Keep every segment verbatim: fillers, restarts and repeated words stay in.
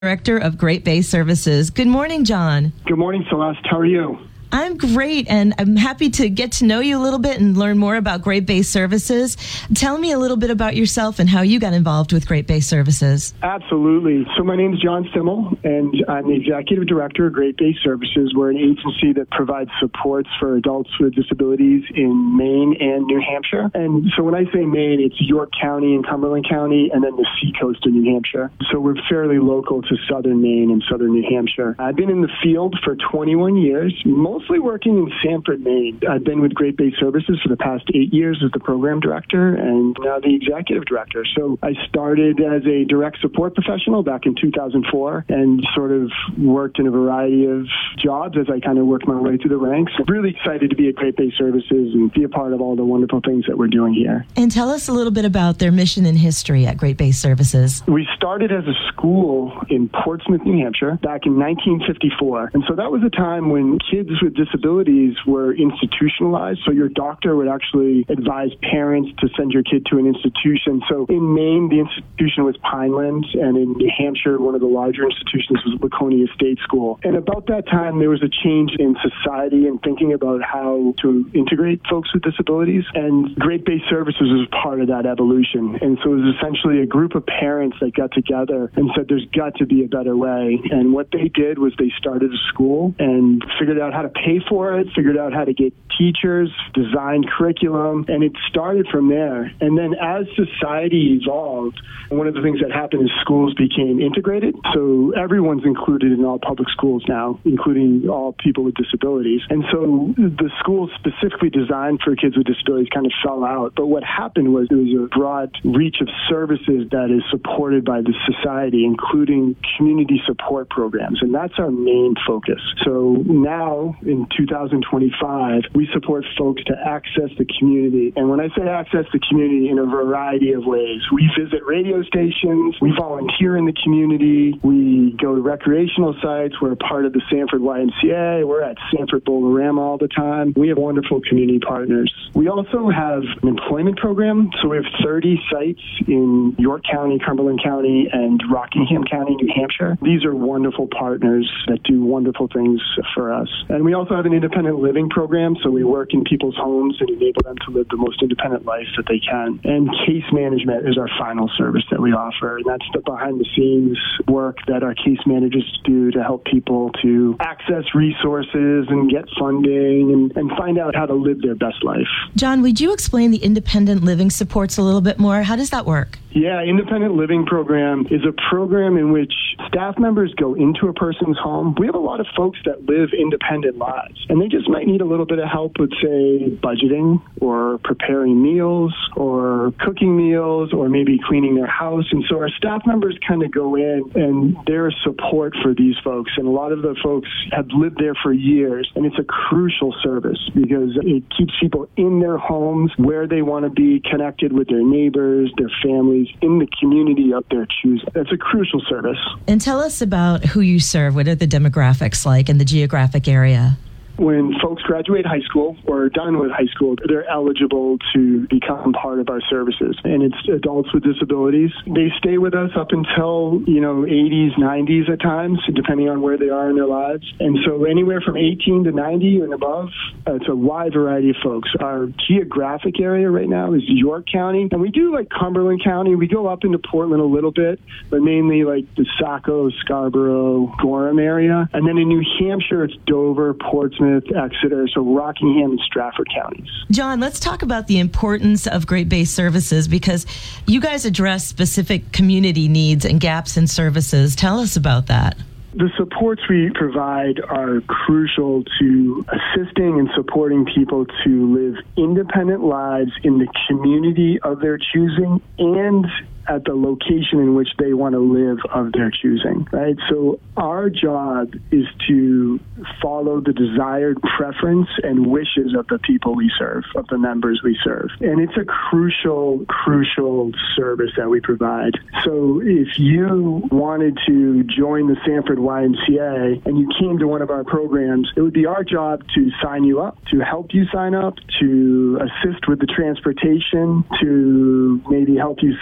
Director of Great Bay Services. Good morning, John. Good morning, Celeste. How are you? I'm great, and I'm happy to get to know you a little bit and learn more about Great Bay Services. Tell me a little bit about yourself and how you got involved with Great Bay Services. Absolutely. So my name is John Stimmel, and I'm the Executive Director of Great Bay Services. We're an agency that provides supports for adults with disabilities in Maine and New Hampshire. And so when I say Maine, it's York County and Cumberland County, and then the seacoast of New Hampshire. So we're fairly local to southern Maine and southern New Hampshire. I've been in the field for twenty-one years, most Mostly working in Sanford, Maine. I've been with Great Bay Services for the past eight years as the program director and now the executive director. So I started as a direct support professional back in two thousand four and sort of worked in a variety of jobs as I kind of worked my way through the ranks. Really excited to be at Great Bay Services and be a part of all the wonderful things that we're doing here. And tell us a little bit about their mission and history at Great Bay Services. We started as a school in Portsmouth, New Hampshire back in nineteen fifty-four. And so that was a time when kids with disabilities were institutionalized. So your doctor would actually advise parents to send your kid to an institution. So in Maine, the institution was Pineland, and in New Hampshire, one of the larger institutions was Laconia State School. And about that time, there was a change in society and thinking about how to integrate folks with disabilities. And Great Bay Services was part of that evolution. And so it was essentially a group of parents that got together and said, there's got to be a better way. And what they did was they started a school and figured out how to pay for it, figured out how to get teachers, designed curriculum, and it started from there. And then as society evolved, one of the things that happened is schools became integrated. So everyone's included in all public schools now, including all people with disabilities. And so the schools specifically designed for kids with disabilities kind of fell out. But what happened was there was a broad reach of services that is supported by the society, including community support programs. And that's our main focus. So now, in two thousand twenty-five, we support folks to access the community. And when I say access the community, in a variety of ways. We visit radio stations, we volunteer in the community, we go to recreational sites, we're a part of the Sanford Y M C A, we're at Sanford Bowl-O-Rama all the time. We have wonderful community partners. We also have an employment program, so we have thirty sites in York County, Cumberland County, and Rockingham County, New Hampshire. These are wonderful partners that do wonderful things for us. And we also have an independent living program, so we work in people's homes and enable them to live the most independent life that they can. And case management is our final service that we offer, and that's the behind-the-scenes work that our case managers do to help people to access resources and get funding and, and find out how to live their best life. John, would you explain the independent living supports a little bit more? How does that work? Yeah, Independent Living Program is a program in which staff members go into a person's home. We have a lot of folks that live independent lives, and they just might need a little bit of help with, say, budgeting or preparing meals or cooking meals or maybe cleaning their house. And so our staff members kind of go in, and they're a support for these folks. And a lot of the folks have lived there for years, and it's a crucial service because it keeps people in their homes where they want to be, connected with their neighbors, their families, in the community of their choosing. That's a crucial service. And tell us about who you serve. What are the demographics like in the geographic area? When folks graduate high school or are done with high school, they're eligible to become part of our services. And it's adults with disabilities. They stay with us up until, you know, eighties, nineties at times, depending on where they are in their lives. And so anywhere from eighteen to ninety and above, uh, it's a wide variety of folks. Our geographic area right now is York County. And we do like Cumberland County. We go up into Portland a little bit, but mainly like the Saco, Scarborough, Gorham area. And then in New Hampshire, it's Dover, Portsmouth, Exeter, so Rockingham and Stratford counties. John, let's talk about the importance of Great Bay Services because you guys address specific community needs and gaps in services. Tell us about that. The supports we provide are crucial to assisting and supporting people to live independent lives in the community of their choosing and at the location in which they want to live of their choosing, right? So our job is to follow the desired preference and wishes of the people we serve, of the members we serve. And it's a crucial, crucial service that we provide. So if you wanted to join the Sanford Y M C A and you came to one of our programs, it would be our job to sign you up, to help you sign up, to assist with the transportation, to maybe help you set you up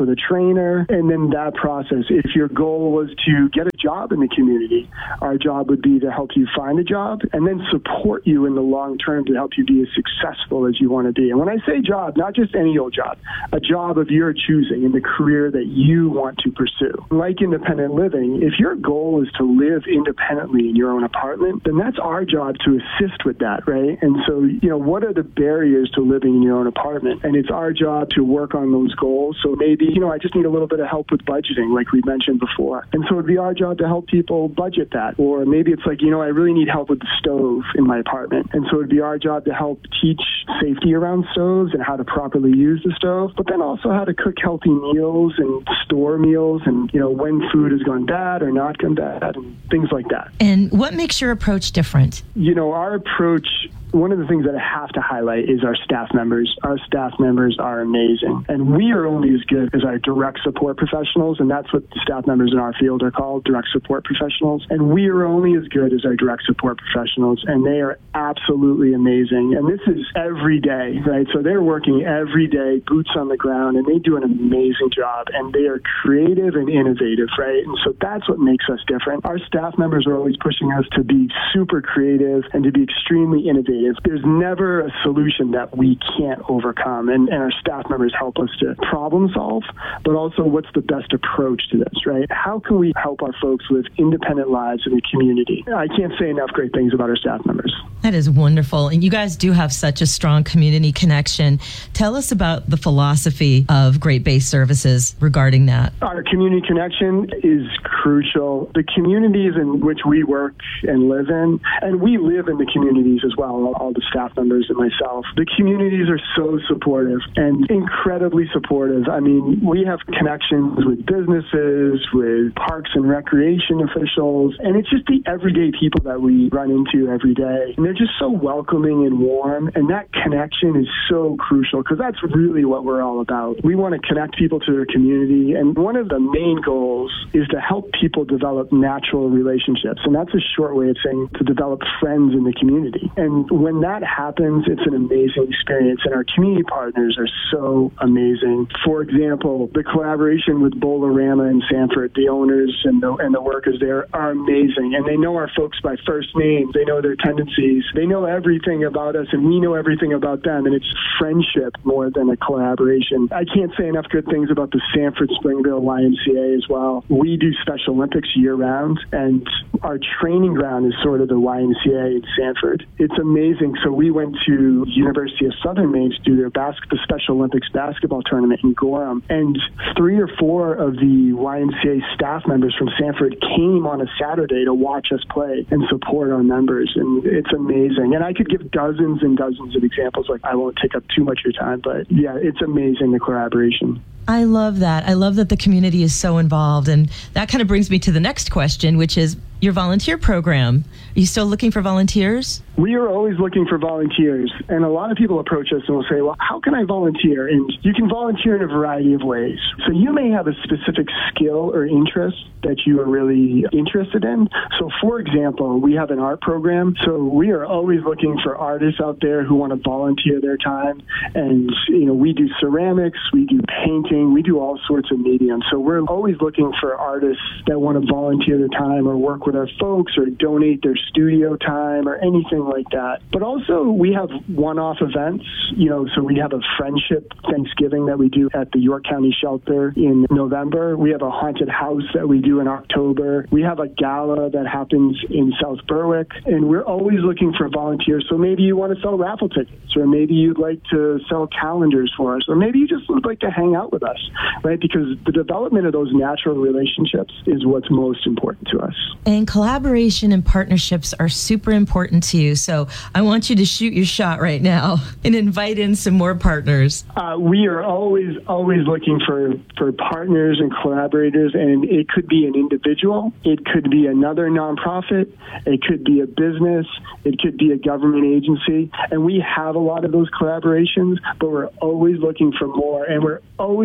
with a trainer, and then that process. If your goal was to get a job in the community, our job would be to help you find a job and then support you in the long term to help you be as successful as you want to be. And when I say job, not just any old job, a job of your choosing in the career that you want to pursue. Like independent living, if your goal is to live independently in your own apartment, then that's our job to assist with that, right? And so, you know, what are the barriers to living in your own apartment? And it's our job to work on those goals. So maybe, you know, I just need a little bit of help with budgeting, like we mentioned before. And so it'd be our job to help people budget that. Or maybe it's like, you know, I really need help with the stove in my apartment. And so it'd be our job to help teach safety around stoves and how to properly use the stove, but then also how to cook healthy meals and store meals and, you know, when food has gone bad or not gone bad and things like that. And what makes your approach different? You know, our approach, one of the things that I have to highlight is our staff members. Our staff members are amazing. And we are only as good as our direct support professionals, and that's what the staff members in our field are called, direct support professionals. And we are only as good as our direct support professionals, and they are absolutely amazing. And this is every day, right? So they're working every day, boots on the ground, and they do an amazing job, and they are creative and innovative, right? And so that's what makes us different. Our staff members are always pushing us to be super creative and to be extremely innovative. There's never a solution that we can't overcome, and, and our staff members help us to problem solve, but also what's the best approach to this, right? How can we help our folks live independent lives in the community? I can't say enough great things about our staff members. That is wonderful. And you guys do have such a strong community connection. Tell us about the philosophy of Great Bay Services regarding that. Our community connection is crucial. The communities in which we work and live in, and we live in the communities as well, all the staff members and myself, the communities are so supportive and incredibly supportive. I mean, we have connections with businesses, with parks and recreation officials, and it's just the everyday people that we run into every day. And they're just so welcoming and warm, and that connection is so crucial because that's really what we're all about. We want to connect people to their community, and one of the main goals is to help people develop natural relationships, and that's a short way of saying to develop friends in the community. And when that happens, it's an amazing experience, and our community partners are so amazing. For example, the collaboration with Bolarama and Sanford, the owners and the, and the workers there are amazing, and they know our folks by first name. They know their tendencies. They know everything about us, and we know everything about them, and it's friendship more than a collaboration. I can't say enough good things about the Sanford Springville Y M C A as well. We do Special Olympics year-round, and our training ground is sort of the Y M C A in Sanford. It's amazing. So we went to University of Southern Maine to do their bas- the Special Olympics basketball tournament in Gorham, and three or four of the Y M C A staff members from Sanford came on a Saturday to watch us play and support our members, and it's amazing. And I could give dozens and dozens of examples. Like, I won't take up too much of your time, but yeah, it's amazing, the collaboration. I love that. I love that the community is so involved. And that kind of brings me to the next question, which is your volunteer program. Are you still looking for volunteers? We are always looking for volunteers. And a lot of people approach us and will say, well, how can I volunteer? And you can volunteer in a variety of ways. So you may have a specific skill or interest that you are really interested in. So for example, we have an art program. So we are always looking for artists out there who want to volunteer their time. And, you know, we do ceramics, we do painting, we do all sorts of mediums. So we're always looking for artists that want to volunteer their time or work with our folks or donate their studio time or anything like that. But also we have one-off events, you know, so we have a friendship Thanksgiving that we do at the York County Shelter in November. We have a haunted house that we do in October. We have a gala that happens in South Berwick, and we're always looking for volunteers. So maybe you want to sell raffle tickets, or maybe you'd like to sell calendars for us, or maybe you just would like to hang out with us, right? Because the development of those natural relationships is what's most important to us. And collaboration and partnerships are super important to you. So I want you to shoot your shot right now and invite in some more partners. Uh, we are always, always looking for, for partners and collaborators, and it could be an individual, it could be another nonprofit, it could be a business, it could be a government agency, and we have a lot of those collaborations, but we're always looking for more, and we're always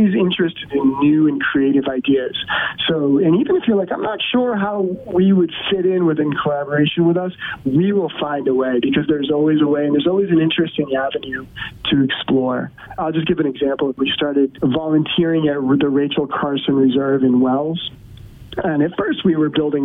always interested in new and creative ideas. So, and even if you're like, I'm not sure how we would fit in within collaboration with us, we will find a way, because there's always a way, and there's always an interesting avenue to explore. I'll just give an example. We started volunteering at the Rachel Carson Reserve in Wells. And at first we were building